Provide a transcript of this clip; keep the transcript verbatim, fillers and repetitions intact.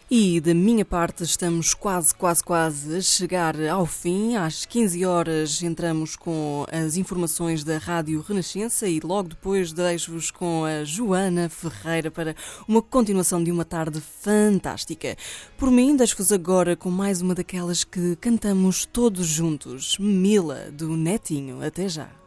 E da minha parte estamos quase, quase, quase a chegar ao fim. Às quinze horas entramos com as informações da Rádio Renascença e logo depois deixo-vos com a Joana Ferreira para uma continuação de uma tarde fantástica. Por mim, deixo-vos agora com mais uma daquelas que cantamos todos juntos, Mila, do Netinho. Até já!